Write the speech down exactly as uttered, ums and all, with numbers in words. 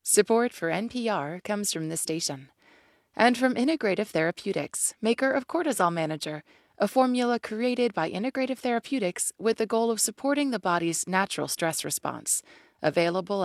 Support for N P R comes from this station. And from Integrative Therapeutics, maker of Cortisol Manager, a formula created by Integrative Therapeutics with the goal of supporting the body's natural stress response. Available